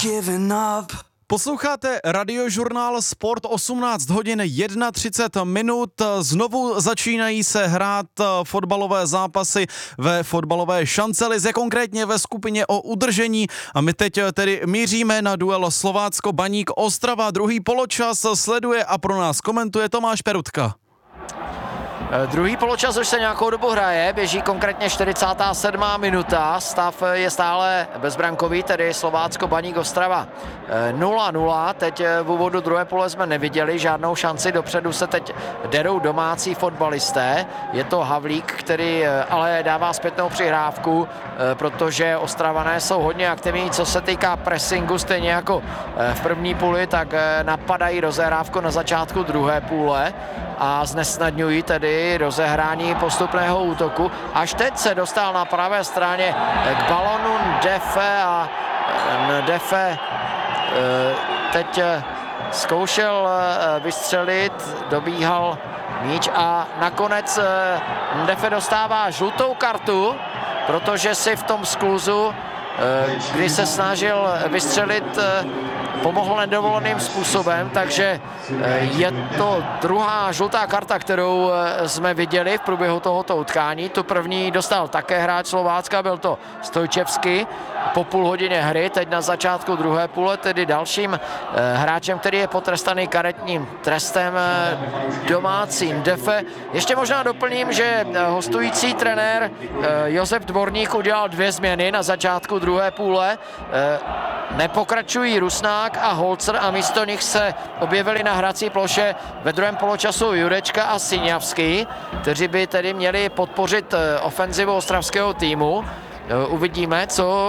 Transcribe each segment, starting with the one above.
Posloucháte Radiožurnál Sport, 18 hodin 31 minut. Znovu začínají se hrát fotbalové zápasy ve fotbalové šancelize, konkrétně ve skupině o udržení. A my teď tedy míříme na duel Slovácko-Baník Ostrava. Druhý poločas sleduje a pro nás komentuje Tomáš Perutka. Druhý poločas už se nějakou dobu hraje, běží konkrétně 47. minuta, stav je stále bezbrankový, tedy Slovácko-Baník Ostrava 0-0, teď v úvodu druhé pole jsme neviděli žádnou šanci, dopředu se teď derou domácí fotbalisté, je to Havlík, který ale dává zpětnou přihrávku, protože Ostravané jsou hodně aktivní, co se týká pressingu, stejně jako v první půli, tak napadají rozehrávku na začátku druhé půle a znesnadňují tedy rozehrání postupného útoku. Až teď se dostal na pravé straně k balonu Defe a Defe teď zkoušel vystřelit, dobíhal míč a nakonec Defe dostává žlutou kartu, protože si v tom skluzu, kdy se snažil vystřelit, pomohl nedovoleným způsobem, takže je to druhá žlutá karta, kterou jsme viděli v průběhu tohoto utkání. Tu první dostal také hráč Slovácka, byl to Stojčevský po půl hodině hry, teď na začátku druhé půle, tedy dalším hráčem, který je potrestaný karetním trestem domácím Defe. Ještě možná doplním, že hostující trenér Josef Dvorník udělal 2 změny na začátku druhé půle. Nepokračují Rusnák a Holzer a místo nich se objevili na hrací ploše ve druhém poločasu Jurečka a Siňavský, kteří by tedy měli podpořit ofenzivu ostravského týmu. Uvidíme,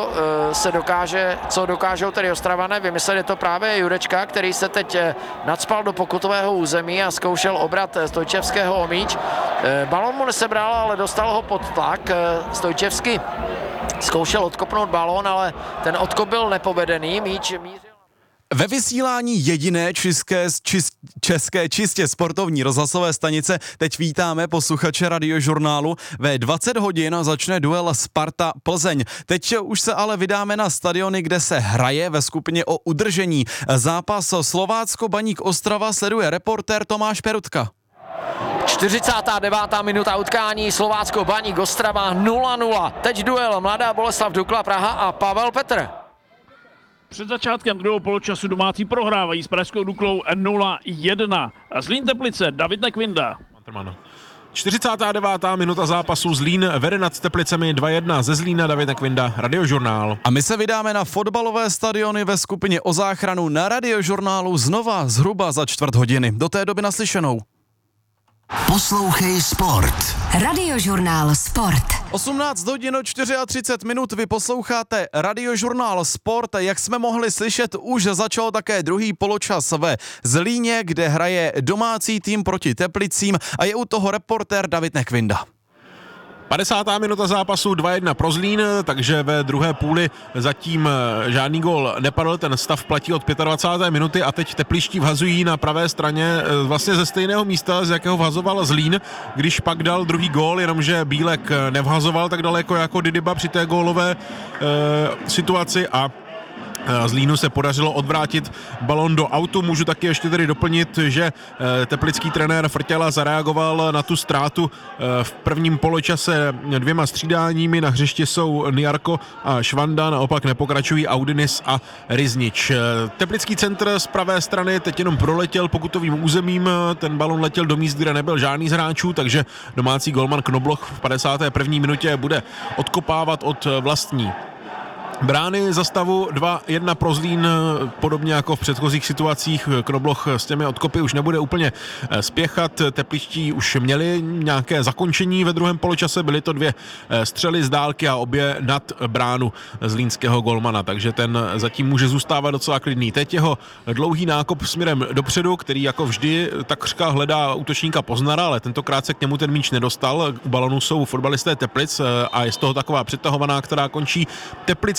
co dokážou tedy Ostravané vymyslet. Je to právě Jurečka, který se teď nacpal do pokutového území a zkoušel obrat Stojčevského o míč. Balón mu nesebral, ale dostal ho pod tlak. Stojčevský zkoušel odkopnout balón, ale ten odkop byl nepovedený. Míč mířil. Ve vysílání jediné české čistě sportovní rozhlasové stanice teď vítáme posluchače Radiožurnálu. Ve 20 hodin začne duel Sparta Plzeň. Teď už se ale vydáme na stadiony, kde se hraje ve skupině o udržení. Zápas Slovácko-Baník Ostrava sleduje reportér Tomáš Perutka. 49. minuta utkání, Slovácko-Baník Ostrava 0-0. Teď duel Mladá Boleslav Dukla Praha a Pavel Petr. Před začátkem druhého poločasu domácí prohrávají s pražskou Duklou 0-1. Zlín Teplice, David Nekvinda. 49. minuta zápasu, Zlín vede nad Teplicemi 2-1, ze Zlína David Nekvinda, Radiožurnál. A my se vydáme na fotbalové stadiony ve skupině o záchranu na Radiožurnálu znova zhruba za 4 hodiny. Do té doby naslyšenou. Poslouchej Sport. Radiožurnál Sport. 18 hodin 34 minut, vy posloucháte Radiožurnál Sport. Jak jsme mohli slyšet, už začal také druhý poločas ve Zlíně, kde hraje domácí tým proti Teplicím a je u toho reportér David Nekvinda. 50. minuta zápasu 2-1 pro Zlín, takže ve druhé půli zatím žádný gól nepadl, ten stav platí od 25. minuty a teď tepliští vhazují na pravé straně vlastně ze stejného místa, z jakého vhazoval Zlín, když pak dal druhý gól, jenomže Bílek nevhazoval tak daleko jako Didyba při té gólové situaci a Zlínu se podařilo odvrátit balon do autu. Můžu taky ještě tedy doplnit, že teplický trenér Frtěla zareagoval na tu ztrátu v prvním poločase 2 střídáními. Na hřišti jsou Niarko a Švanda, naopak nepokračují Audinis a Riznič. Teplický centr z pravé strany teď jenom proletěl pokutovým územím. Ten balon letěl do míst, kde nebyl žádný z hráčů, takže domácí golman Knobloch v 51. minutě bude odkopávat od vlastní brány. Za stavu 2-1 pro Zlín, podobně jako v předchozích situacích. Knobloch s těmi odkopy už nebude úplně spěchat. Tepličtí už měli nějaké zakončení ve druhém poločase, byly to 2 střely z dálky a obě nad bránu zlínského golmana, takže ten zatím může zůstávat docela klidný. Teď jeho dlouhý nákop směrem dopředu, který jako vždy takřka hledá útočníka Poznara, ale tentokrát se k němu ten míč nedostal. U balonu jsou fotbalisté Teplic a je z toho taková přetahovaná, která končí Teplic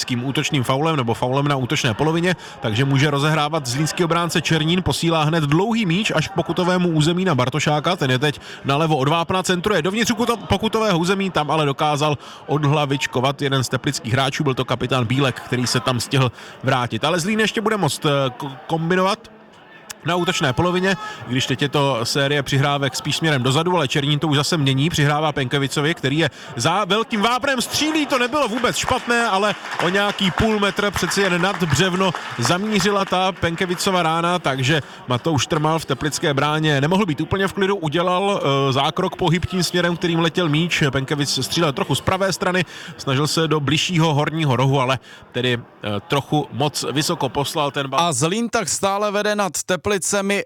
teplínským útočným faulem nebo faulem na útočné polovině, takže může rozehrávat zlínský obránce Černín, posílá hned dlouhý míč až k pokutovému území na Bartošáka, ten je teď nalevo od vápna, centruje dovnitř pokutového území, tam ale dokázal odhlavičkovat jeden z teplických hráčů, byl to kapitán Bílek, který se tam stihl vrátit. Ale Zlín ještě bude moct kombinovat na útočné polovině, když teď je to série přihrávek spíš směrem dozadu, ale Černín to už zase mění, přihrává Penkevicovi, který je za velkým vápnem, střílí, to nebylo vůbec špatné, ale o nějaký půl metr přeci jen nad břevno zamířila ta Penkevicova rána, takže Matouš Trmal v teplické bráně nemohl být úplně v klidu, udělal zákrok, pohyb tím směrem, kterým letěl míč, Penkevic střílel trochu z pravé strany, snažil se do bližšího horního rohu, ale tedy trochu moc vysoko poslal ten bal. A Zlín tak stále vede nad Teplicemi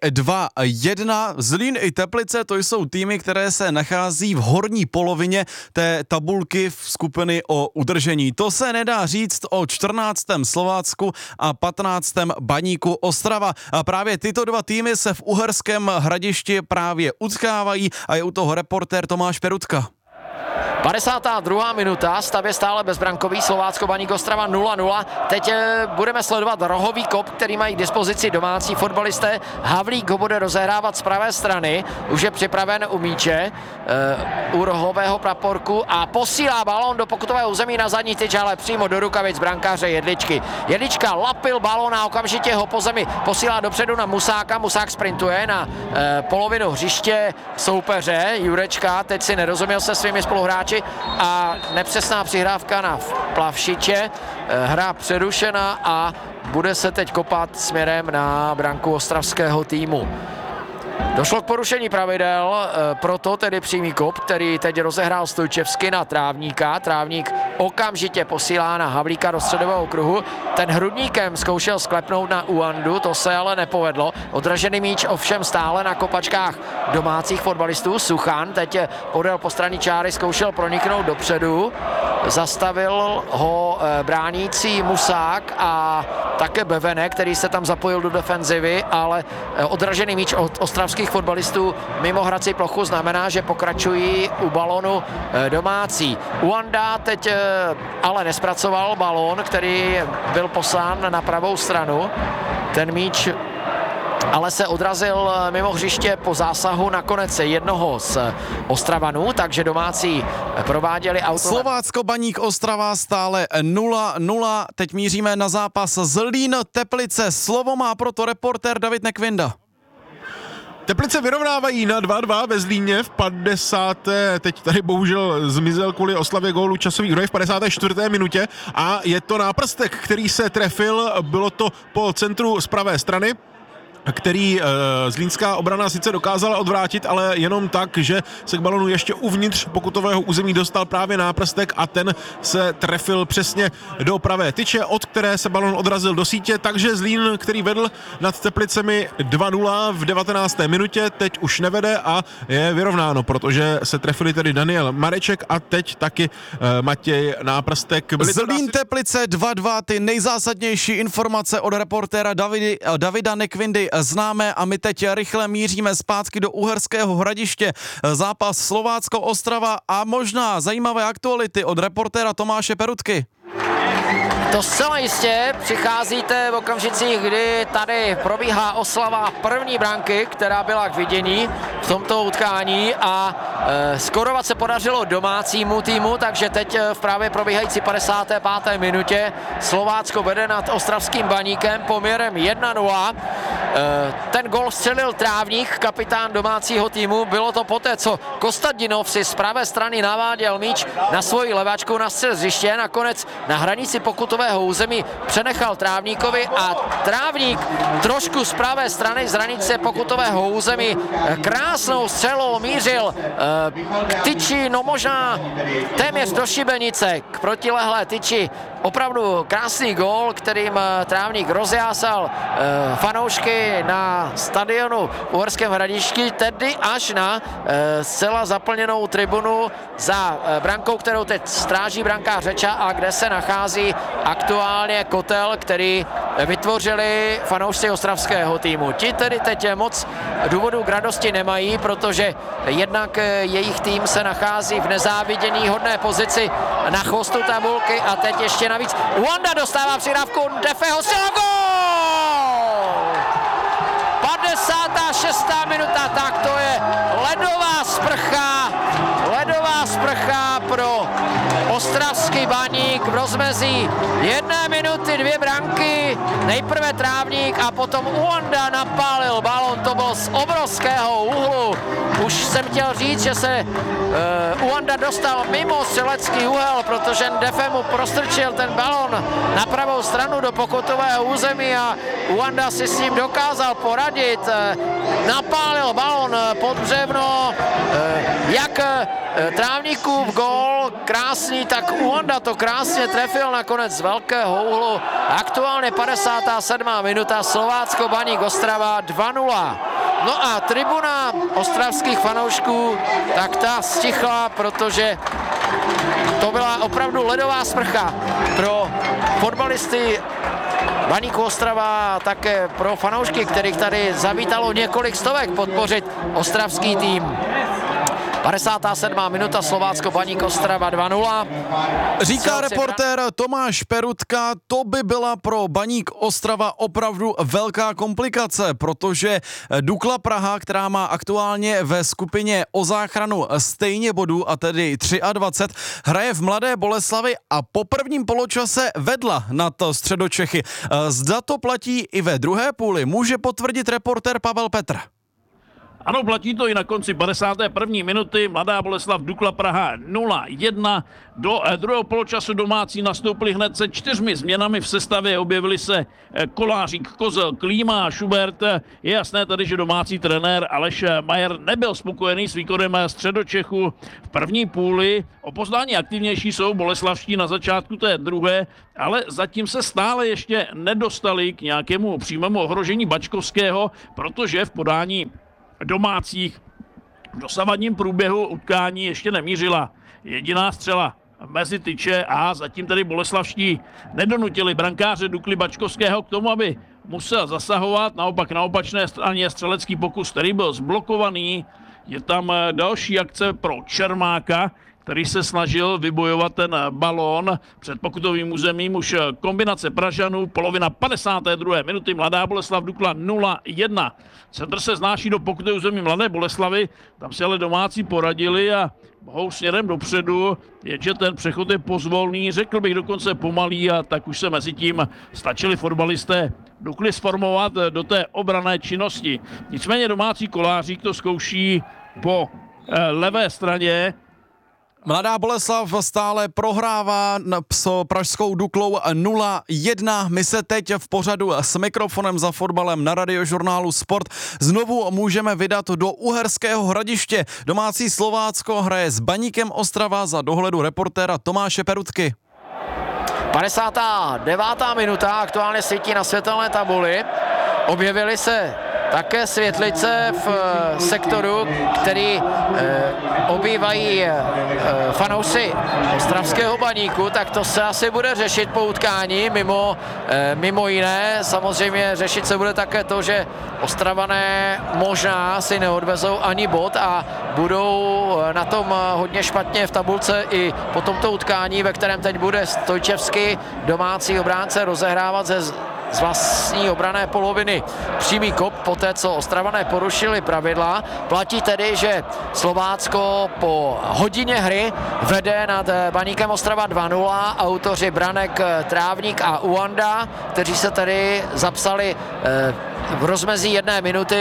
2-1. Zlín i Teplice, to jsou týmy, které se nachází v horní polovině té tabulky v skupiny o udržení. To se nedá říct o 14. Slovácku a 15. Baníku Ostrava. A právě tyto dva týmy se v Uherském Hradišti právě utkávají a je u toho reportér Tomáš Perutka. 52. minuta, stav je stále bezbrankový, Slovácko Baník Ostrava 0-0. Teď budeme sledovat rohový kop, který mají k dispozici domácí fotbalisté. Havlík ho bude rozehrávat z pravé strany, už je připraven u míče, u rohového praporku a posílá balón do pokutového území na zadní tyč, ale přímo do rukavic brankáře Jedličky. Jedlička lapil balón a okamžitě ho po zemi posílá dopředu na Musáka. Musák sprintuje na polovinu hřiště soupeře. Jurečka teď si nerozuměl se svými spoluhráči a nepřesná přihrávka na Plavšiče. Hra přerušena a bude se teď kopat směrem na branku ostravského týmu. Došlo k porušení pravidel, proto tedy přímý kop, který teď rozehrál Stojčevsky na Trávníka. Trávník okamžitě posílá na Havlíka do středového kruhu. Ten hrudníkem zkoušel sklepnout na Uandu, to se ale nepovedlo. Odražený míč ovšem stále na kopačkách domácích fotbalistů. Suchan teď podél postranní čáry, zkoušel proniknout dopředu. Zastavil ho bránící Musák a také Bevene, který se tam zapojil do defenzivy, ale odražený míč od ostravských fotbalistů mimo hrací plochu znamená, že pokračují u balonu domácí. Uanda teď ale nespracoval balón, který byl poslán na pravou stranu. Ten míč ale se odrazil mimo hřiště po zásahu nakonec jednoho z Ostravanů, takže domácí prováděli auto. Slovácko Baník Ostrava stále 0-0. Teď míříme na zápas Zlín Teplice. Slovo má proto reportér David Nekvinda. Teplice vyrovnávají na 2-2 ve Zlíně v 50. Teď tady bohužel zmizel kvůli oslavě gólu časový údaj v 54. minutě a je to náprstek, který se trefil, bylo to po centru z pravé strany, který zlínská obrana sice dokázala odvrátit, ale jenom tak, že se k balonu ještě uvnitř pokutového území dostal právě náprstek a ten se trefil přesně do pravé tyče, od které se balon odrazil do sítě, takže Zlín, který vedl nad Teplicemi 2-0 v 19. minutě, teď už nevede a je vyrovnáno, protože se trefili tedy Daniel Mareček a teď taky Matěj Náprstek. Zlín Teplice 2-2, ty nejzásadnější informace od reportéra Davida Nekvindy známe a my teď rychle míříme zpátky do Uherského Hradiště. Zápas Slovácko-Ostrava a možná zajímavé aktuality od reportéra Tomáše Perutky. To zcela jistě přicházíte v okamžicích, kdy tady probíhá oslava první branky, která byla k vidění v tomto utkání a skorovat se podařilo domácímu týmu, takže teď v právě probíhající 55. minutě Slovácko vede nad ostravským Baníkem poměrem 1-0. Ten gol střelil Trávník, kapitán domácího týmu. Bylo to poté, co Kostadinov si z pravé strany naváděl míč na svoji leváčku na střed hřiště, nakonec na hranici pokutového území přenechal Trávníkovi a Trávník trošku z pravé strany z hranice pokutového území krásnou střelou mířil k tyči, no možná téměř do šibenice, k protilehlé tyči. Opravdu krásný gól, kterým Trávník rozjásal fanoušky tady na stadionu v Uherském Hradišti, tedy až na zcela zaplněnou tribunu za brankou, kterou teď stráží brankář Řeča a kde se nachází aktuálně kotel, který vytvořili fanoušci ostravského týmu. Ti tedy teď moc důvodů k radosti nemají, protože jednak jejich tým se nachází v nezávidění hodné pozici na chvostu tabulky a teď ještě navíc Uanda dostává přidávku Defeho, sila gól! 56. minuta, tak to je ledová sprcha pro ostravský Baník v rozmezí 1 minuty 2 branky, nejprve Trávník a potom Uanda napálil balon, to bylo z obrovského úhlu. Už jsem chtěl říct, že se Uanda dostal mimo střelecký úhel, protože Defe mu prostrčil ten balon na pravou stranu do pokutového území a Uanda si s ním dokázal poradit. Napálil balon pod břevno, jak Trávníkův gól krásný, tak Uanda to krásně trefil nakonec z velkého úhlu. Aktuálně 57. minuta, Slovácko Baník Ostrava 2-0. No a tribuna ostravských fanoušků, tak ta stichla, protože to byla opravdu ledová sprcha pro fotbalisty Baníku Ostrava a také pro fanoušky, kterých tady zavítalo několik stovek podpořit ostravský tým. 57. minuta, Slovácko Baník Ostrava 2-0. Říká reportér Tomáš Perutka, to by byla pro Baník Ostrava opravdu velká komplikace, protože Dukla Praha, která má aktuálně ve skupině o záchranu stejně bodů, a tedy 23, hraje v Mladé Boleslavi a po prvním poločase vedla nad Středočechy. Zda to platí i ve druhé půli, může potvrdit reportér Pavel Petr. Ano, platí to i na konci 51. minuty. Mladá Boleslav Dukla Praha 0-1. Do druhého poločasu domácí nastoupili hned se 4 změnami v sestavě. Objevili se Kolářík, Kozel, Klíma a Schubert. Je jasné tady, že domácí trenér Aleš Majer nebyl spokojený s výkonem Středočechu v první půli. O poznání aktivnější jsou boleslavští na začátku té druhé, ale zatím se stále ještě nedostali k nějakému přímému ohrožení Bačkovského, protože v podání domácích v dosavadním průběhu utkání ještě nemířila jediná střela mezi tyče a zatím tedy boleslavští nedonutili brankáře Dukly Bačkovského k tomu, aby musel zasahovat. Naopak na opačné straně střelecký pokus, který byl zblokovaný. Je tam další akce pro Čermáka, který se snažil vybojovat ten balón před pokutovým územím. Už kombinace Pražanů, polovina 52. minuty, Mladá Boleslav Dukla 0-1. Centr se znáší do pokutového území Mladé Boleslavy, tam si ale domácí poradili a mohou směrem dopředu, jenže ten přechod je pozvolný, řekl bych dokonce pomalý, a tak už se mezi tím stačili fotbalisté Dukly sformovat do té obranné činnosti. Nicméně domácí Kolářík to zkouší po levé straně. Mladá Boleslav stále prohrává s pražskou Duklou 0-1. My se teď v pořadu s mikrofonem za fotbalem na Radiožurnálu Sport znovu můžeme vydat do Uherského Hradiště. Domácí Slovácko hraje s Baníkem Ostrava za dohledu reportéra Tomáše Perutky. 59. minuta, aktuálně svítí na světelné tabuli. Objevily se také světlice v sektoru, který obývají fanoušci ostravského Baníku, tak to se asi bude řešit po utkání, mimo jiné. Samozřejmě řešit se bude také to, že Ostravané možná si neodvezou ani bod a budou na tom hodně špatně v tabulce i po tomto utkání, ve kterém teď bude Stojčevský, domácí obránce, rozehrávat z vlastní obranné poloviny přímý kop, poté co Ostravané porušili pravidla. Platí tedy, že Slovácko po hodině hry vede nad Baníkem Ostrava 2-0. Autoři branek Trávník a Uanda, kteří se tady zapsali v rozmezí 1 minuty.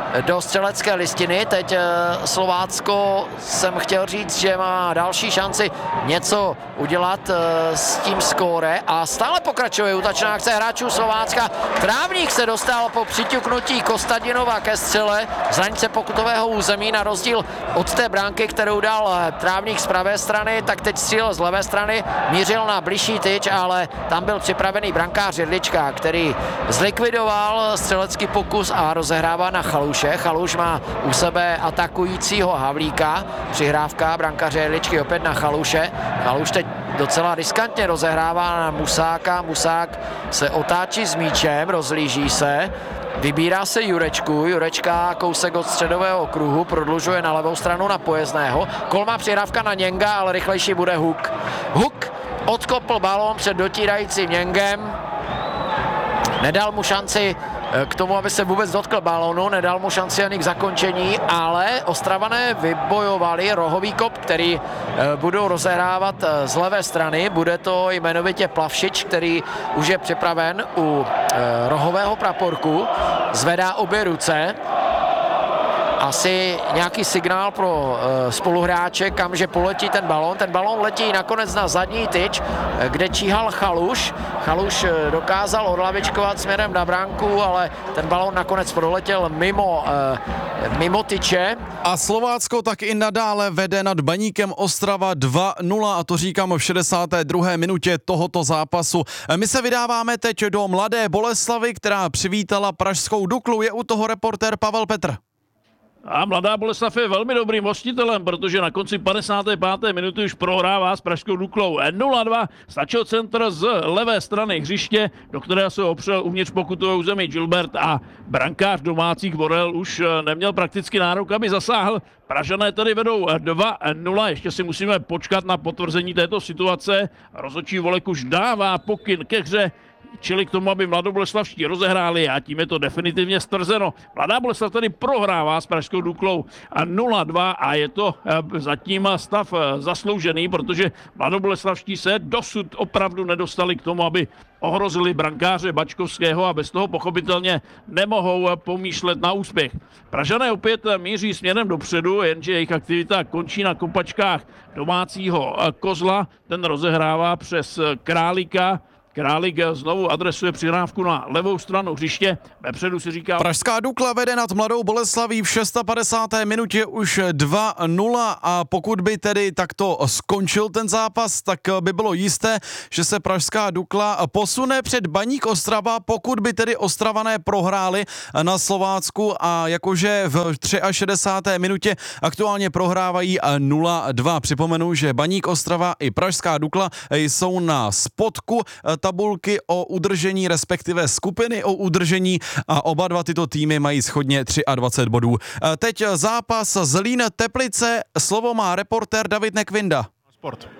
do střelecké listiny. Teď Slovácko jsem chtěl říct, že má další šanci něco udělat s tím skóre a stále pokračuje útočná akce hráčů Slovácka. Trávník se dostal po přiťuknutí Kostadinova ke střele z hranice pokutového území, na rozdíl od té bránky, kterou dal Trávník z pravé strany, tak teď střílel z levé strany, mířil na bližší tyč, ale tam byl připravený brankář Jedlička, který zlikvidoval střelecký pokus a rozehrává na Chaluše. Chaluš má u sebe atakujícího Havlíka, přihrávka brankáře Jedličky opět na Chaluše. Chaluš teď docela riskantně rozehrává na Musáka, Musák se otáčí s míčem, rozlíží se, vybírá se Jurečku, Jurečka kousek od středového kruhu, prodlužuje na levou stranu na Pojezdného. Kolmá přihrávka na Něnga, ale rychlejší bude Huk. Huk odkopl balón před dotírajícím Něngem, nedal mu šanci k tomu, aby se vůbec dotkl balónu, nedal mu šanci ani k zakončení, ale Ostravané vybojovali rohový kop, který budou rozehrávat z levé strany. Bude to jmenovitě Plavšič, který už je připraven u rohového praporku, zvedá obě ruce. Asi nějaký signál pro spoluhráče, kamže poletí ten balón. Ten balón letí nakonec na zadní tyč, kde číhal Chaluš. Chaluš dokázal odlavičkovat směrem na branku, ale ten balón nakonec proletěl mimo tyče. A Slovácko tak i nadále vede nad Baníkem Ostrava 2-0 a to říkám v 62. minutě tohoto zápasu. My se vydáváme teď do Mladé Boleslavi, která přivítala pražskou Duklu. Je u toho reportér Pavel Petr. A Mladá Boleslav je velmi dobrým hostitelem, protože na konci 55. minuty už prohrává s pražskou Duklou 0-2. Stačil centr z levé strany hřiště, do kterého se opřel uvnitř pokutového území Gilbert a brankář domácích Borel už neměl prakticky nárok, aby zasáhl. Pražané tedy vedou 2-0, ještě si musíme počkat na potvrzení této situace. Rozhodčí Volek už dává pokyn ke hře, čili k tomu, aby mladoboleslavští rozehráli a tím je to definitivně stvrzeno. Mladá Boleslav tedy prohrává s pražskou Duklou 0-2 a je to zatím stav zasloužený, protože mladoboleslavští se dosud opravdu nedostali k tomu, aby ohrozili brankáře Bačkovského a bez toho pochopitelně nemohou pomýšlet na úspěch. Pražané opět míří směrem dopředu, jenže jejich aktivita končí na kopačkách domácího Kozla. Ten rozehrává přes Králíka. Králík znovu adresuje přihrávku na levou stranu hřiště. Vepředu si říká... Pražská Dukla vede nad Mladou Boleslaví v 56. minutě už 2-0 a pokud by tedy takto skončil ten zápas, tak by bylo jisté, že se Pražská Dukla posune před Baník Ostrava, pokud by tedy Ostravané prohráli na Slovácku a jakože v 63. minutě aktuálně prohrávají 0-2. Připomenu, že Baník Ostrava i Pražská Dukla jsou na spodku tabulky o udržení, respektive skupiny o udržení a oba dva tyto týmy mají shodně 23 bodů. Teď zápas Zlín Teplice, slovo má reportér David Nekvinda. Sport.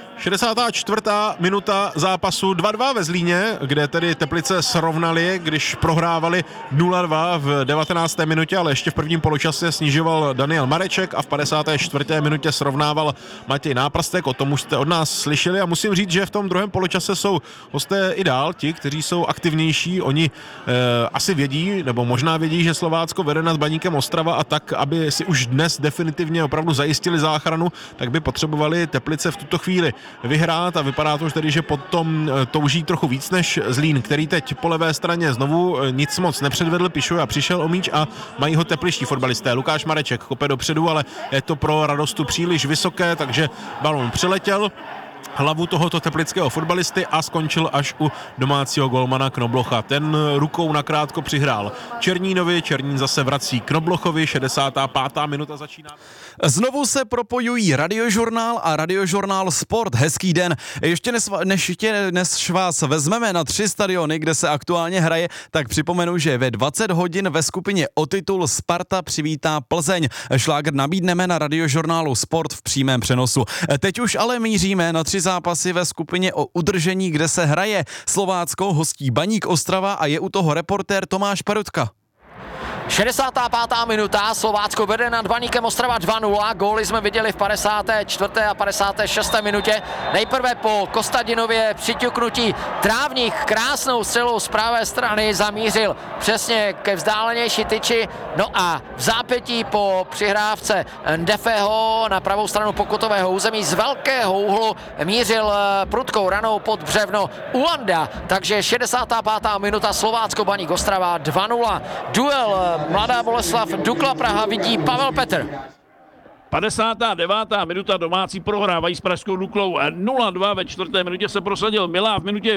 64. minuta zápasu 2-2 ve Zlíně, kde tedy Teplice srovnali, když prohrávali 0-2 v 19. minutě, ale ještě v prvním poločase snižoval Daniel Mareček a v 54. minutě srovnával Matěj Náprstek, o tom už jste od nás slyšeli a musím říct, že v tom druhém poločase jsou hosté i dál, ti, kteří jsou aktivnější, oni asi vědí, nebo možná vědí, že Slovácko vede nad Baníkem Ostrava a tak, aby si už dnes definitivně opravdu zajistili záchranu, tak by potřebovali Teplice v tuto chvíli vyhrát a vypadá to už tedy, že potom touží trochu víc než Zlín, který teď po levé straně znovu nic moc nepředvedl, Pišuje a přišel o míč a mají ho tepliští fotbalisté. Lukáš Mareček kope dopředu, ale je to pro Radostu příliš vysoké, takže balón přiletěl hlavu tohoto teplického fotbalisty a skončil až u domácího golmana Knoblocha. Ten rukou nakrátko přihrál Černínovi, Černín zase vrací Knoblochovi, 65. minuta začíná. Znovu se propojují Radiožurnál a Radiožurnál Sport. Hezký den. Ještě než vás vezmeme na 3 stadiony, kde se aktuálně hraje, tak připomenu, že ve 20 hodin ve skupině o titul Sparta přivítá Plzeň. Šlágr nabídneme na Radiožurnálu Sport v přímém přenosu. Teď už ale míříme na 3 zápasy ve skupině o udržení, kde se hraje. Slovácko hostí Baník Ostrava a je u toho reportér Tomáš Perutka. 65. minuta, Slovácko vede nad Baníkem Ostrava 2-0, góly jsme viděli v 54. a 56. minutě. Nejprve po Kostadinově přiťuknutí Trávník krásnou střelou z pravé strany zamířil přesně ke vzdálenější tyči, no a v zápětí po přihrávce Ndefeho na pravou stranu pokutového území z velkého úhlu mířil prudkou ranou pod břevno Uanda, takže 65. minuta, Slovácko Baník Ostrava 2-0. Duel Mladá Boleslav Dukla Praha vidí Pavel Petr. 59. minuta, domácí prohrávají s pražskou Duklou 0-2, ve 4. minutě se prosadil Milá, v minutě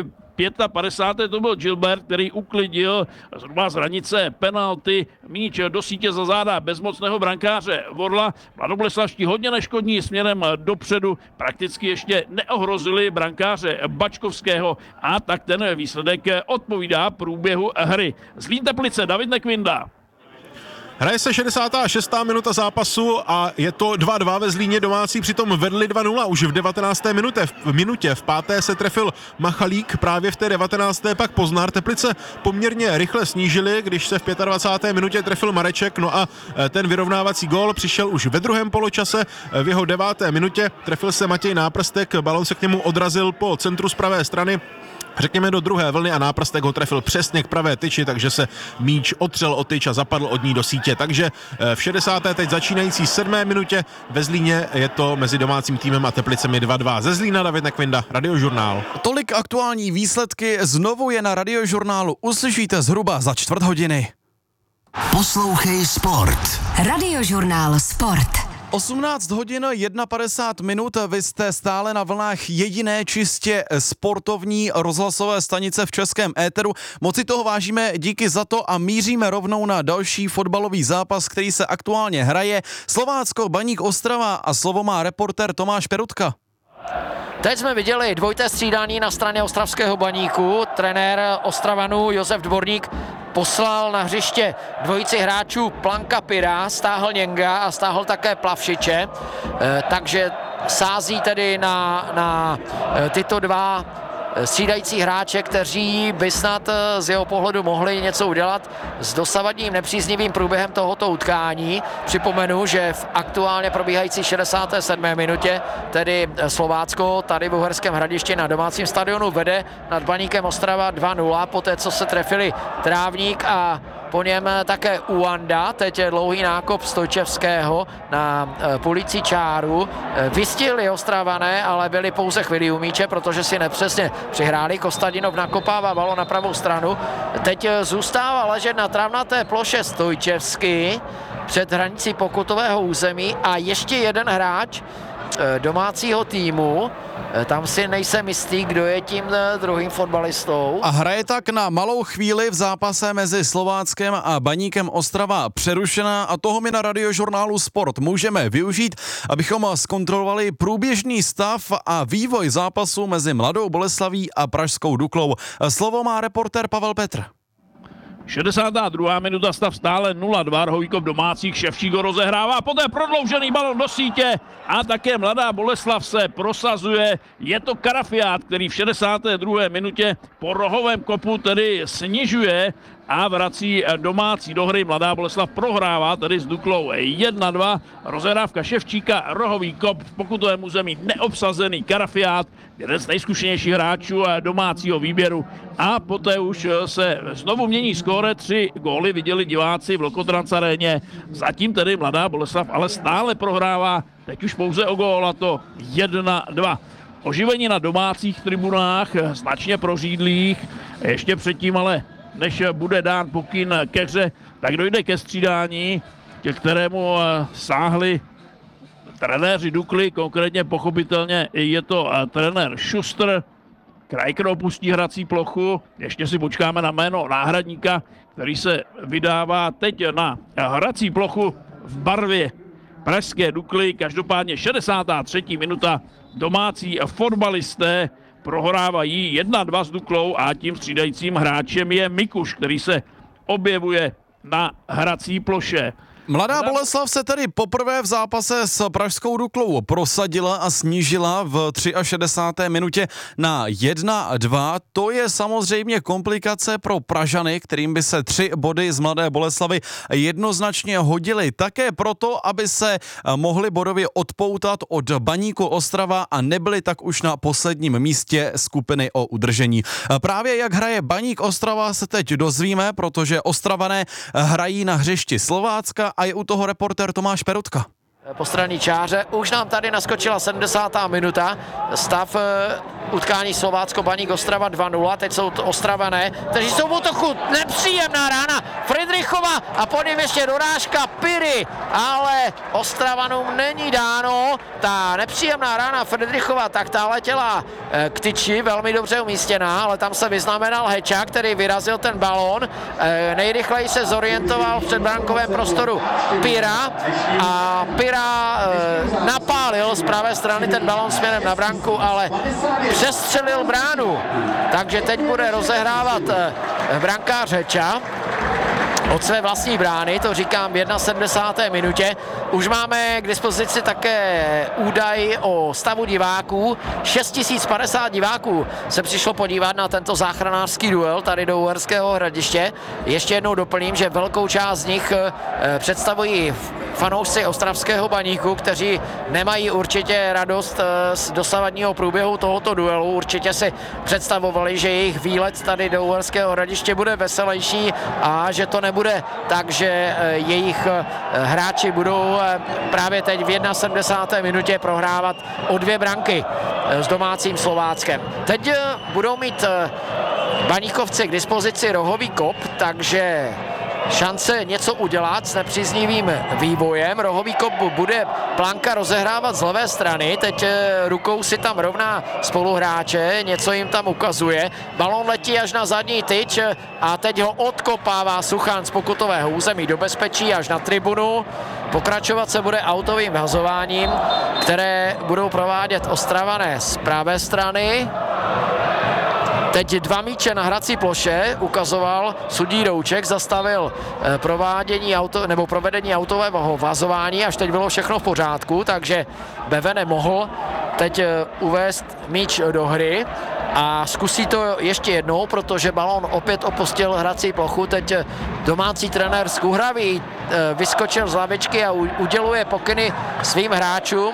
55. to byl Gilbert, který uklidil zhruba z hranice penalty míč do sítě za záda bezmocného brankáře Vorla. Mladoboleslavští hodně neškodní směrem dopředu, prakticky ještě neohrozili brankáře Bačkovského a tak ten výsledek odpovídá průběhu hry. Zlín Teplice, David Nekvinda. Hraje se 66. minuta zápasu a je to 2-2 ve Zlíně, domácí přitom vedli 2-0 už v 19. minutě. V 5. se trefil Machalík, právě v té 19. pak Poznár. Teplice poměrně rychle snížili, když se v 25. minutě trefil Mareček, no a ten vyrovnávací gól přišel už ve druhém poločase. V jeho 9. minutě trefil se Matěj Náprstek, balon se k němu odrazil po centru z pravé strany, řekněme do druhé vlny a Náprstek ho trefil přesně k pravé tyči, takže se míč otřel o tyč a zapadl od ní do sítě. Takže v 60. teď začínající 7. minutě ve Zlíně je to mezi domácím týmem a Teplicemi 2-2. Ze Zlína David Nekvinda, Radiožurnál. Tolik aktuální výsledky, znovu je na Radiožurnálu uslyšíte zhruba za čtvrt hodiny. Poslouchej Sport. Radiožurnál Sport. 18 hodin 51 minut, vy jste stále na vlnách jediné čistě sportovní rozhlasové stanice v českém éteru. Moc si toho vážíme, díky za to a míříme rovnou na další fotbalový zápas, který se aktuálně hraje. Slovácko Baník Ostrava a slovo má reportér Tomáš Perutka. Teď jsme viděli dvojité střídání na straně ostravského Baníku. Trenér Ostravanů Josef Dvorník poslal na hřiště dvojici hráčů Planka Pira, stáhl Něnga a stáhl také Plavšiče, takže sází tedy na tyto dva střídající hráče, kteří by snad z jeho pohledu mohli něco udělat s dosavadním nepříznivým průběhem tohoto utkání. Připomenu, že v aktuálně probíhající 67. minutě tedy Slovácko tady v Uherském Hradišti na domácím stadionu vede nad Baníkem Ostrava 2-0, poté co se trefili Trávník a po něm také Uanda, teď je dlouhý nákop Stojčevského na půlící čáru. Vystihli Ostravané, ale byli pouze chvíli u míče, protože si nepřesně přihráli. Kostadinov nakopává balon na pravou stranu. Teď zůstává ležet na travnaté ploše Stojčevský před hranicí pokutového území a ještě jeden hráč domácího týmu. Tam si nejsem jistý, kdo je tím druhým fotbalistou. A hraje tak na malou chvíli v zápase mezi Slováckem a Baníkem Ostrava přerušená a toho my na Radiožurnálu Sport můžeme využít, abychom zkontrolovali průběžný stav a vývoj zápasu mezi Mladou Boleslaví a pražskou Duklou. Slovo má reportér Pavel Petr. 62. minuta, stav stále 0-2, Rohovíkov domácích, Ševčík ho rozehrává, poté prodloužený balon do sítě a také Mladá Boleslav se prosazuje. Je to Karafiát, který v 62. minutě po rohovém kopu tedy snižuje a vrací domácí do hry. Mladá Boleslav prohrává tedy s Duklou 1-2. Rozehrávka Ševčíka, rohový kop v pokutovém území, neobsazený Karafiát, jeden z nejzkušenějších hráčů domácího výběru. A poté už se znovu mění skóre, 3 góly viděli diváci v Lokotrans aréně. Zatím tedy Mladá Boleslav ale stále prohrává, teď už pouze o gól, a to 1-2. Oživení na domácích tribunách, značně prořídlých, ještě předtím ale než bude dán pokyn ke hře, tak dojde ke střídání, ke kterému sáhli trenéři Dukly, konkrétně pochopitelně je to trenér Schuster. Krajker opustí hrací plochu, ještě si počkáme na jméno náhradníka, který se vydává teď na hrací plochu v barvě pražské Dukly. Každopádně 63. minuta, domácí fotbalisté prohrávají 1-2 s Duklou a tím střídajícím hráčem je Mikuš, který se objevuje na hrací ploše. Mladá Boleslav se tedy poprvé v zápase s pražskou Duklou prosadila a snížila v 63. minutě na 1-2. To je samozřejmě komplikace pro Pražany, kterým by se 3 body z Mladé Boleslavy jednoznačně hodily. Také proto, aby se mohli bodově odpoutat od Baníku Ostrava a nebyli tak už na posledním místě skupiny o udržení. Právě jak hraje Baník Ostrava se teď dozvíme, protože Ostravané hrají na hřišti Slovácka a je u toho reportér Tomáš Perutka. Po straně čáře už nám tady naskočila 70. minuta. Stav utkání Slovácko Baník Ostrava 2-0. Teď jsou to Ostravané, kteří jsou v útoku. Nepříjemná rána Friedrichova a po něm ještě dorážka Piry, ale Ostravanům není dáno. Ta nepříjemná rána Friedrichova, tak ta letěla k tyči, velmi dobře umístěná, ale tam se vyznamenal Heča, který vyrazil ten balón. Nejrychleji se zorientoval v předbránkovém prostoru Pira a Pira napálil z pravé strany ten balón směrem na branku, ale přestřelil bránu. Takže teď bude rozehrávat brankář Heča od své vlastní brány, to říkám v 71. minutě. Už máme k dispozici také údaj o stavu diváků. 6050 diváků se přišlo podívat na tento záchranářský duel tady do Uherského Hradiště. Ještě jednou doplním, že velkou část z nich představují fanoušci ostravského Baníku, kteří nemají určitě radost z dosavadního průběhu tohoto duelu. Určitě si představovali, že jejich výlet tady do Uherského Hradiště bude veselější a že to nebude tak, že jejich hráči budou právě teď v 71. minutě prohrávat o 2 branky s domácím Slováckem. Teď budou mít Baníkovci k dispozici rohový kop, takže šance něco udělat s nepříznivým vývojem. Rohový kop bude Planka rozehrávat z levé strany, teď rukou si tam rovná spoluhráče, něco jim tam ukazuje. Balón letí až na zadní tyč a teď ho odkopává Suchan z pokutového území do bezpečí až na tribunu. Pokračovat se bude autovým vhazováním, které budou provádět Ostravané z pravé strany. Teď 2 míče na hrací ploše ukazoval sudí Douček, zastavil provedení autového vazování, až teď bylo všechno v pořádku, takže Bevene mohl teď uvést míč do hry a zkusí to ještě jednou, protože balón opět opustil hrací plochu. Teď domácí trenér z Kuhraví vyskočil z lavičky a uděluje pokyny svým hráčům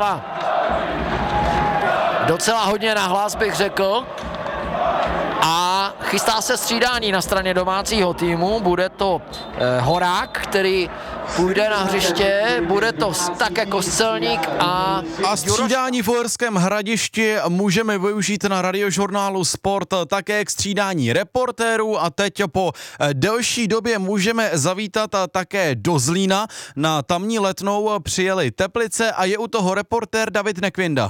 docela hodně nahlas, bych řekl. A chystá se střídání na straně domácího týmu, bude to Horák, který půjde na hřiště, bude to také Kostelník a střídání v Uherském Hradišti můžeme využít na radiožurnálu Sport také k střídání reportérů a teď po delší době můžeme zavítat také do Zlína. Na tamní Letnou přijeli Teplice a je u toho reportér David Nekvinda.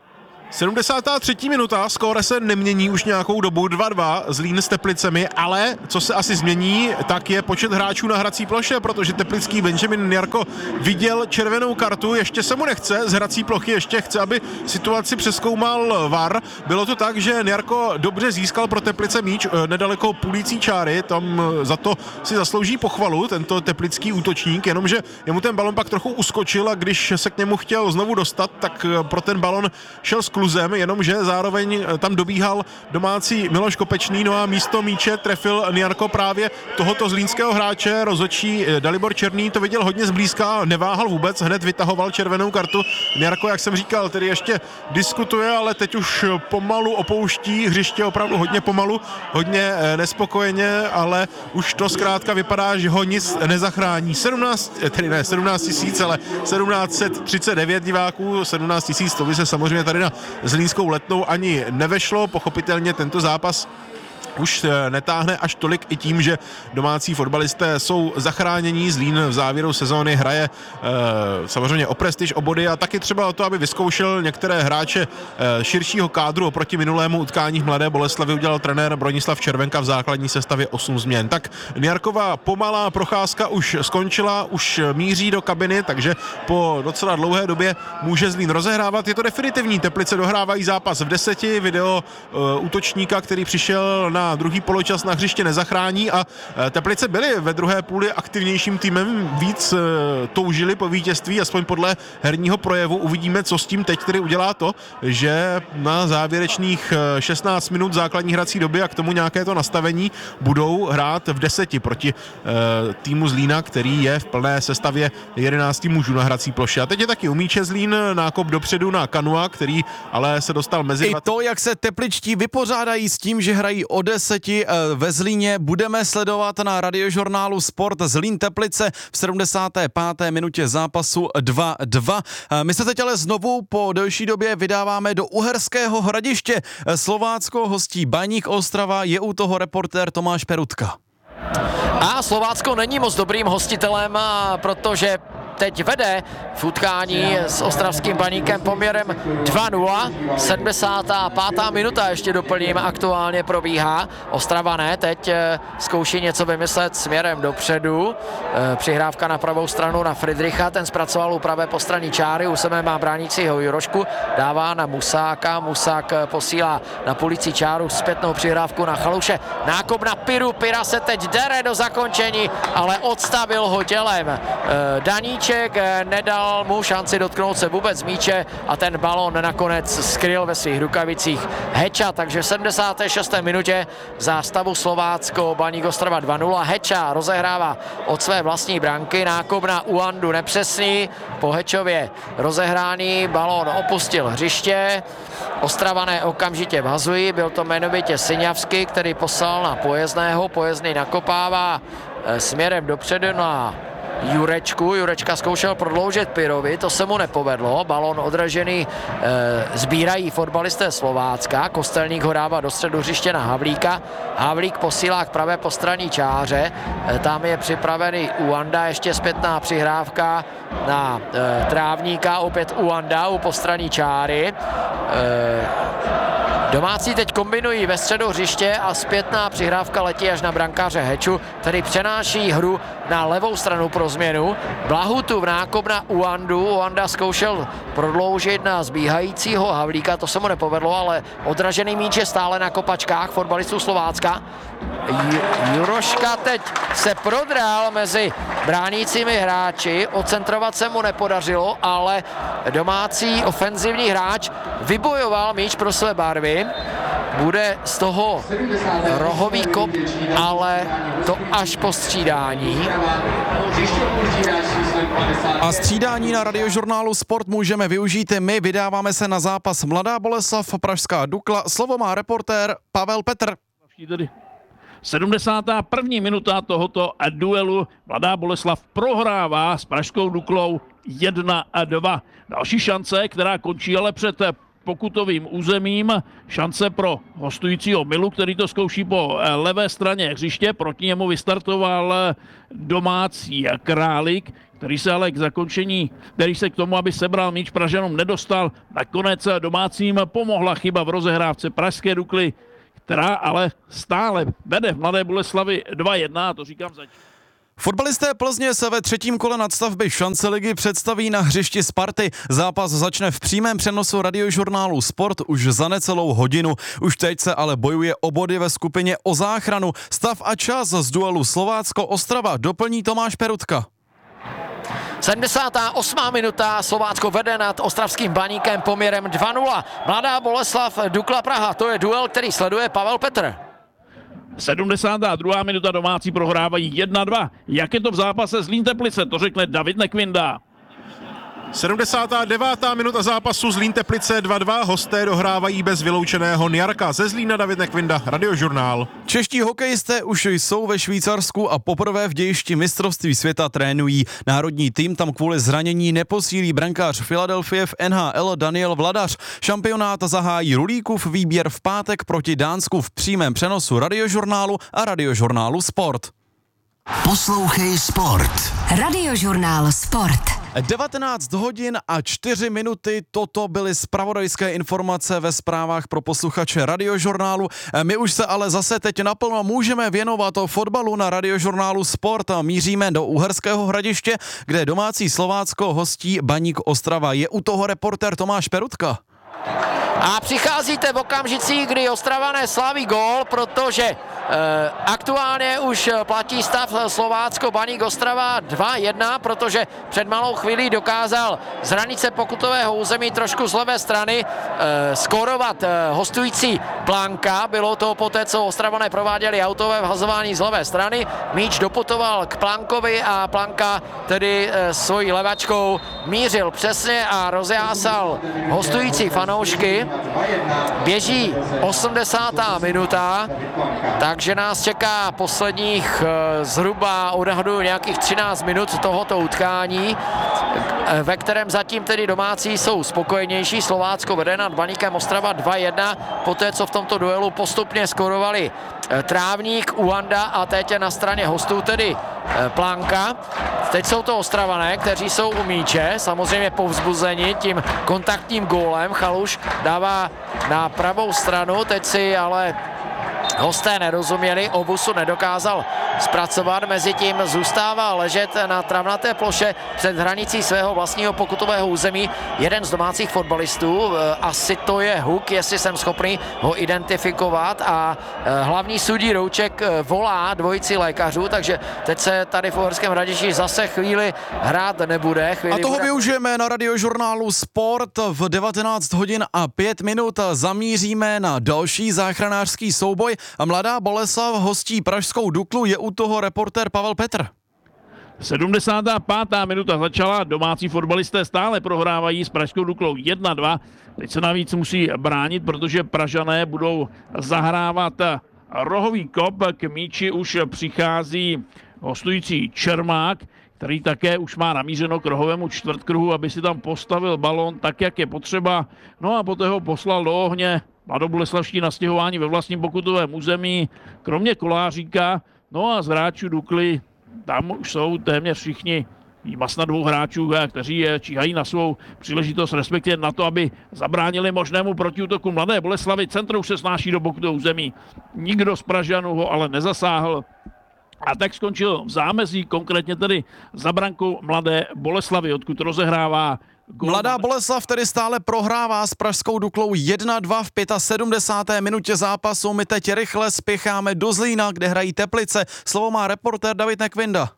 73. minuta, skóre se nemění už nějakou dobu, 2-2 Zlín s Teplicemi, ale co se asi změní, tak je počet hráčů na hrací ploše, protože teplický Benjamin Njarko viděl červenou kartu, ještě se mu nechce z hrací plochy, ještě chce, aby situaci přezkoumal VAR. Bylo to tak, že Njarko dobře získal pro Teplice míč nedaleko půlící čáry, tam za to si zaslouží pochvalu tento teplický útočník, jenomže jemu ten balon pak trochu uskočil a když se k němu chtěl znovu dostat, tak pro ten balon šel kluzem, jenomže zároveň tam dobíhal domácí Miloš Kopečný, no a místo míče trefil Njarko právě tohoto zlínského hráče. Rozhodčí Dalibor Černý to viděl hodně zblízka, neváhal vůbec, hned vytahoval červenou kartu. Njarko, jak jsem říkal, tedy ještě diskutuje, ale teď už pomalu opouští hřiště, opravdu hodně pomalu, hodně nespokojeně, ale už to zkrátka vypadá, že ho nic nezachrání. 17 000, ale 1739 diváků, 17 000, to by se samozřejmě tady na Zlínskou Letnou ani nevešlo. Pochopitelně tento zápas už netáhne až tolik i tím, že domácí fotbalisté jsou zachránění. Zlín v závěru sezóny hraje samozřejmě o prestiž, o body a taky třeba o to, aby vyzkoušel některé hráče širšího kádru oproti minulému utkání v Mladé Boleslavi. Udělal trenér Bronislav Červenka v základní sestavě 8 změn. Tak Njarkova pomalá procházka už skončila, už míří do kabiny, takže po docela dlouhé době může Zlín rozehrávat. Je to definitivní, Teplice dohrávají zápas v 10, video útočníka, který přišel na na druhý poločas na hřiště nezachrání a Teplice byly ve druhé půli aktivnějším týmem, víc toužili po vítězství, aspoň podle herního projevu. Uvidíme, co s tím teď tedy udělá to, že na závěrečných 16 minut základní hrací doby a k tomu nějaké to nastavení budou hrát v 10 proti týmu Zlína, který je v plné sestavě 11 mužů na hrací ploše. A teď je taky u míče Zlín, nákop dopředu na Kanua, který ale se dostal mezi... I to, jak se tepličtí vypořádají s tím, že hrají o 10 ve Zlíně, budeme sledovat na Radiožurnálu Sport. Zlín Teplice v 75. minutě zápasu 2-2. My se teď ale znovu po delší době vydáváme do Uherského Hradiště. Slovácko hostí Baník Ostrava, je u toho reportér Tomáš Perutka. A Slovácko není moc dobrým hostitelem, protože teď vede v utkání s ostravským Baníkem poměrem 2-0. 75. minuta, ještě doplním, aktuálně probíhá. Ostrava ne, teď zkouší něco vymyslet směrem dopředu. Přihrávka na pravou stranu na Friedricha, ten zpracoval u pravé postranní čáry, u sebe má bránícího Jurošku, dává na Musáka, Musák posílá na půlící čáru, zpětnou přihrávku na Chaluše. Nákop na Piru, Pira se teď dere do zakončení, ale odstavil ho tělem Daníček, nedal mu šanci dotknout se vůbec míče a ten balon nakonec skryl ve svých rukavicích Heča, takže v 76. minutě za stavu Slovácko Baník Ostrava 2-0. Heča rozehrává od své vlastní branky, nákop na Uandu nepřesný, po Hečově rozehrání balon opustil hřiště, Ostravané okamžitě vhazují, byl to jmenovitě Syňavský, který poslal na Pojezdného, Pojezdný nakopává směrem dopředu na Jurečku. Jurečka zkoušel prodloužit Pirovi, to se mu nepovedlo. Balon odražený sbírají fotbalisté Slovácka. Kostelník ho dává do středu hřiště na Havlíka. Havlík posílá k pravé postranní čáře. Tam je připravený Uanda, ještě zpětná přihrávka na Trávníka, opět Uanda u postranní čáry. Domácí teď kombinují ve středu hřiště a zpětná přihrávka letí až na brankáře Heču, který přenáší hru na levou stranu pro změnu. Blahutu v nákop na Uandu. Uanda zkoušel prodloužit na zbíhajícího Havlíka, to se mu nepovedlo, ale odražený míč je stále na kopačkách fotbalistů Slovácka. Juroška teď se prodral mezi bránícími hráči, ocentrovat se mu nepodařilo, ale domácí ofenzivní hráč vybojoval míč pro své barvy. Bude z toho rohový kop, ale to až po střídání. A střídání na Radiožurnálu Sport můžeme využít my. Vydáváme se na zápas Mladá Boleslav, Pražská Dukla. Slovo má reportér Pavel Petr. 71. minuta tohoto duelu. Mladá Boleslav prohrává s Pražskou Duklou 1-2. Další šance, která končí ale před pokutovým územím. Šance pro hostujícího Milu, který to zkouší po levé straně hřiště. Proti němu vystartoval domácí Králík, který se ale k zakončení, který se k tomu, aby sebral míč Pražanům, nedostal. Nakonec domácím pomohla chyba v rozehrávce Pražské Dukly, která ale stále vede v Mladé Boleslavi 2-1, a to říkám zatím. Fotbalisté Plzně se ve třetím kole nadstavby šance ligy představí na hřišti Sparty. Zápas začne v přímém přenosu Radiožurnálu Sport už za necelou hodinu. Už teď se ale bojuje o body ve skupině o záchranu. Stav a čas z duelu Slovácko-Ostrava doplní Tomáš Perutka. 78. minuta, Slovácko vede nad ostravským Baníkem poměrem 2-0. Mladá Boleslav, Dukla Praha, to je duel, který sleduje Pavel Petr. 72. minuta, domácí prohrávají 1-2. Jak je to v zápase Zlín Teplice, to řekne David Nekvinda. 79. minuta zápasu Zlín Teplice 2-2, hosté dohrávají bez vyloučeného Njarka. Ze Zlína David Nekvinda, Radiožurnál. Čeští hokejisté už jsou ve Švýcarsku a poprvé v dějišti mistrovství světa trénují. Národní tým tam kvůli zranění neposílí brankář Philadelphie v NHL Daniel Vladař. Šampionát zahájí Rulíkův výběr v pátek proti Dánsku v přímém přenosu Radiožurnálu a Radiožurnálu Sport. Poslouchej Sport. Radiožurnál Sport. 19 hodin a 4 minuty, toto byly zpravodajské informace ve zprávách pro posluchače Radiožurnálu. My už se ale zase teď naplno můžeme věnovat o fotbalu na Radiožurnálu Sport a míříme do Uherského Hradiště, kde domácí Slovácko hostí Baník Ostrava. Je u toho reportér Tomáš Perutka. A přicházíte v okamžicích, kdy Ostravané slaví gól, protože aktuálně už platí stav Slovácko Baník Ostrava 2-1, protože před malou chvílí dokázal z hranice pokutového území trošku z levé strany skórovat hostující Planka. Bylo to poté, co Ostravané prováděli autové vhazování z levé strany. Míč doputoval k Plankovi a Planka tedy svojí levačkou mířil přesně a rozjásal hostující fanoušky. Běží 80. minuta, takže nás čeká posledních zhruba odhadu nějakých 13 minut tohoto utkání, ve kterém zatím tedy domácí jsou spokojenější. Slovácko vede nad Baníkem Ostrava 2-1, poté co v tomto duelu postupně skorovali Trávník, Uanda a teď na straně hostů tedy Planka. Teď jsou to Ostravané, kteří jsou u míče, samozřejmě povzbuzeni tím kontaktním gólem. Chaluš dává na pravou stranu, teď si ale hosté nerozuměli, Obusu nedokázal zpracovat, mezitím zůstává ležet na travnaté ploše před hranicí svého vlastního pokutového území jeden z domácích fotbalistů, asi to je Huk, jestli jsem schopný ho identifikovat, a hlavní sudí Rouček volá dvojici lékařů, takže teď se tady v Uherském Hradišti zase chvíli hrát nebude. A toho využijeme na radiožurnálu Sport. V 19 hodin a 5 minut zamíříme na další záchranářský souboj. A Mladá Boleslav hostí pražskou Duklu, je u toho reportér Pavel Petr. 75. minuta začala, domácí fotbalisté stále prohrávají s pražskou Duklou 1-2. Teď se navíc musí bránit, protože Pražané budou zahrávat rohový kop. K míči už přichází hostující Čermák, který také už má namířeno k rohovému čtvrtkruhu, aby si tam postavil balón tak, jak je potřeba. No a poté ho poslal do ohně mladoboleslavští na stěhování ve vlastním pokutovém území, kromě Koláříka. No a z hráčů Dukly tam už jsou téměř všichni snad dvou hráčů, kteří číhají na svou příležitost, respektive na to, aby zabránili možnému protiútoku Mladé Boleslavy. Centrum se snáší do pokutového území. Nikdo z Pražanů ho ale nezasáhl. A tak skončil v zámezí, konkrétně tedy za brankou Mladé Boleslavy, odkud rozehrává golman. Mladá Boleslav tedy stále prohrává s pražskou Duklou 1-2 v 75. minutě zápasu. My teď rychle spěcháme do Zlína, kde hrají Teplice. Slovo má reportér David Nekvinda.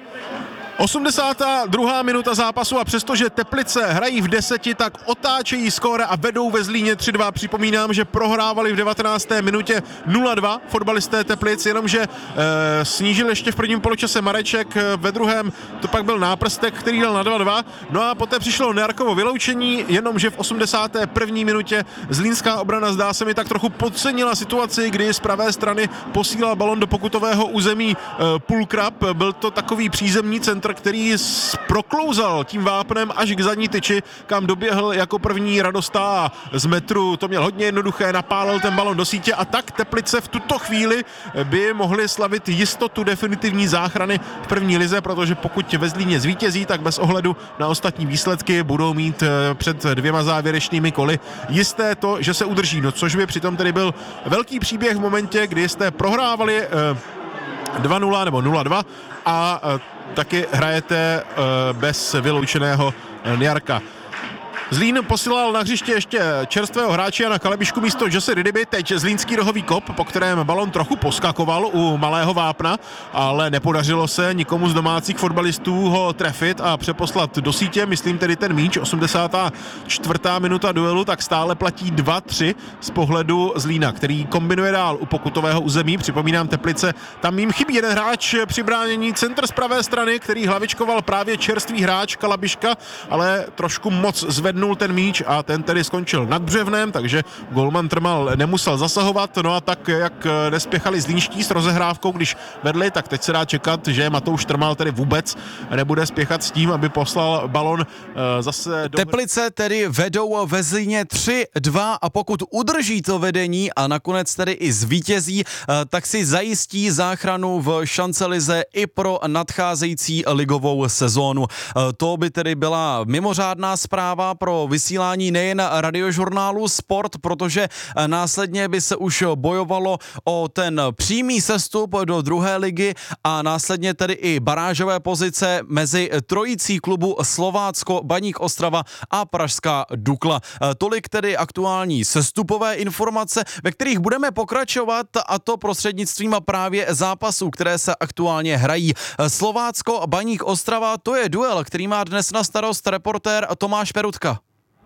82. minuta zápasu a přestože Teplice hrají v 10, tak otáčejí skóre a vedou ve Zlíně 3-2. Připomínám, že prohrávali v 19. minutě 0-2 fotbalisté Teplic, jenomže snížil ještě v prvním poločase Mareček, ve druhém to pak byl Náprstek, který dal na 2-2. No a poté přišlo Nearkovo vyloučení, jenomže v 81. minutě zlínská obrana, zdá se mi, tak trochu podcenila situaci, kdy z pravé strany posílal balon do pokutového území Pulkrab. Byl to takový přízemní centr, který proklouzal tím vápnem až k zadní tyči, kam doběhl jako první Radostá z metru. To měl hodně jednoduché, napálil ten balon do sítě a tak Teplice v tuto chvíli by mohli slavit jistotu definitivní záchrany v první lize, protože pokud ve Zlíně zvítězí, tak bez ohledu na ostatní výsledky budou mít před 2 závěrečnými koly jisté to, že se udrží. No, což by přitom tedy byl velký příběh v momentě, kdy jste prohrávali 2-0 nebo 0-2 a taky hrajete bez vyloučeného Niarka. Zlín posílal na hřiště ještě čerstvého hráče Jana Kalebišku místo Jose Ridyby, teď zlínský rohový kop, po kterém balon trochu poskakoval u malého vápna, ale nepodařilo se nikomu z domácích fotbalistů ho trefit a přeposlat do sítě, myslím tedy ten míč. 84. minuta duelu, tak stále platí 2-3 z pohledu Zlína, který kombinuje dál u pokutového území. Připomínám Teplice, tam jim chybí jeden hráč při bránění, centr z pravé strany, který hlavičkoval právě čerstvý hráč Kalabiška, ale trošku moc zvednul ten míč a ten tedy skončil nad břevnem, takže golman Trmal nemusel zasahovat. No a tak, jak nespěchali zlínští s rozehrávkou, když vedli, tak teď se dá čekat, že Matouš Trmal tedy vůbec nebude spěchat s tím, aby poslal balon zase do... Teplice tedy vedou ve Zlíně 3-2 a pokud udrží to vedení a nakonec tedy i zvítězí, tak si zajistí záchranu v šancelize i pro nadcházející ligovou sezónu. To by tedy byla mimořádná zpráva pro vysílání nejen Radiožurnálu Sport, protože následně by se už bojovalo o ten přímý sestup do druhé ligy a následně tedy i barážové pozice mezi trojicí klubu Slovácko, Baník Ostrava a pražská Dukla. Tolik tedy aktuální sestupové informace, ve kterých budeme pokračovat, a to prostřednictvím právě zápasů, které se aktuálně hrají. Slovácko, Baník Ostrava, to je duel, který má dnes na starost reportér Tomáš Perutka.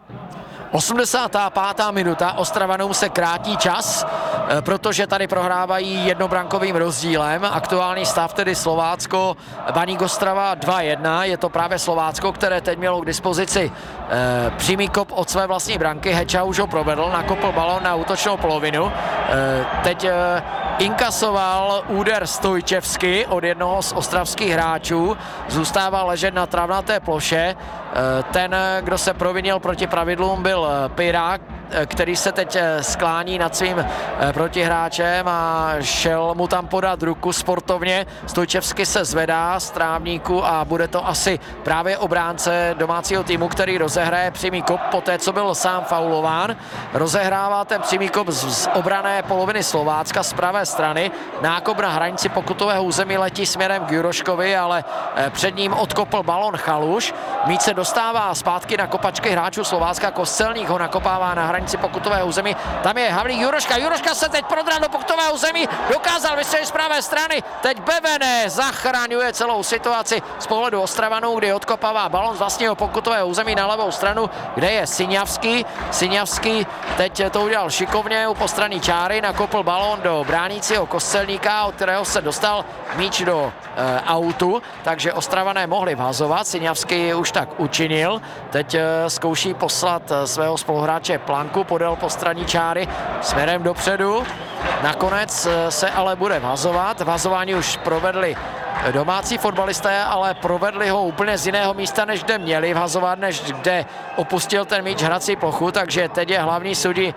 85. minuta, Ostravanům se krátí čas, protože tady prohrávají jednobrankovým rozdílem. Aktuální stav tedy Slovácko, Baník Ostrava 2-1. Je to právě Slovácko, které teď mělo k dispozici přímý kop od své vlastní branky. Heča už ho provedl, nakopl balón na útočnou polovinu. Teď inkasoval úder Stojčevsky od jednoho z ostravských hráčů. Zůstává ležet na travnaté ploše. Ten, kdo se provinil proti pravidlům, byl Pirák, který se teď sklání nad svým protihráčem a šel mu tam podat ruku sportovně. Stojčevsky se zvedá z trávníku a bude to asi právě obránce domácího týmu, který rozehraje přímý kop poté, co byl sám faulován. Rozehrává ten přímý kop z obrané poloviny Slovácka z pravé strany. Nákop na hranici pokutového území letí směrem k Juroškovi, ale před ním odkopl balon Chaluš. Míč se dostává zpátky na kopačky hráčů Slovácka. Kostelník ho nakopává na hranici pokutového území. Tam je Havlík Juroška. Juroška se teď prodral do pokutového území. Dokázal vystřelit z pravé strany. Teď Bevene zachraňuje celou situaci z pohledu Ostravanů, kdy odkopává balon z vlastního pokutového území na levou stranu, kde je Siňavský. Siňavský teď to udělal šikovně u postranní čáry. Nakopl balon do bránícího Kostelníka, od kterého se dostal míč do autu, takže Ostravané mohli vhazovat. Siňavský už tak učinil. Teď zkouší poslat svého spoluhráče Planku podél postranní čáry směrem dopředu. Nakonec se ale bude vhazovat. Vhazování už provedli domácí fotbalisté, ale provedli ho úplně z jiného místa, než kde měli vhazovat, než kde opustil ten míč hrací plochu, takže teď je hlavní sudí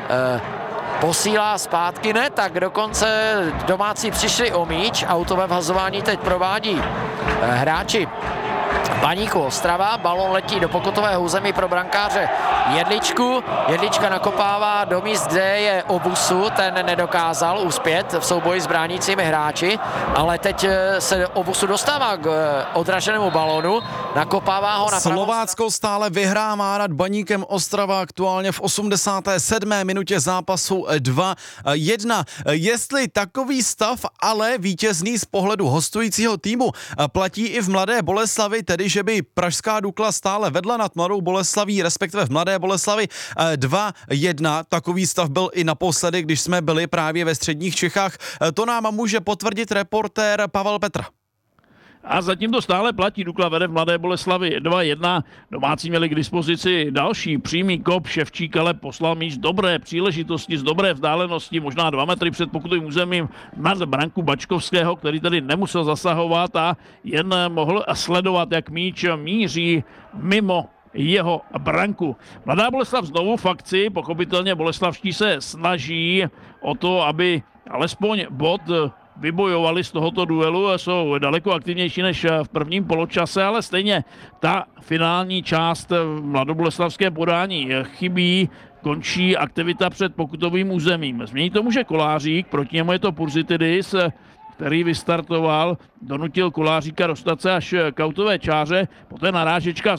posílá zpátky, ne, tak dokonce domácí přišli o míč. Autové vhazování teď provádí hráči Baníku Ostrava. Balon letí do pokutového území pro brankáře Jedličku. Jedlička nakopává do míst, kde je Obusu. Ten nedokázal uspět v souboji s bránícími hráči, ale teď se Obusu dostává k odraženému balonu. Nakopává ho na Slovácko stále vyhrává nad Baníkem Ostrava aktuálně v 87. minutě zápasu 2-1. Jestli takový stav, ale vítězný z pohledu hostujícího týmu, platí i v Mladé Boleslavi, tedy že by pražská Dukla stále vedla nad Mladou Boleslaví, respektive v Mladé Boleslavi 2-1. Takový stav byl i naposledy, když jsme byli právě ve středních Čechách. To nám může potvrdit reportér Pavel Petr. A zatím to stále platí. Dukla vede v Mladé Boleslavi 2-1. Domácí měli k dispozici další přímý kop. Ševčík ale poslal míč dobré příležitosti z dobré vzdálenosti, možná 2 metry před pokutovým územím nad branku Bačkovského, který tady nemusel zasahovat a jen mohl sledovat, jak míč míří mimo jeho branku. Mladá Boleslav znovu v akci. Pochopitelně boleslavští se snaží o to, aby alespoň bod vybojovali z tohoto duelu a jsou daleko aktivnější než v prvním poločase, ale stejně ta finální část mladoboleslavské podání chybí, končí aktivita před pokutovým územím. Změní to může Kolářík, proti němu je to Purzitidis, který vystartoval, donutil Koláříka dostat se až k autové čáře, poté narážečka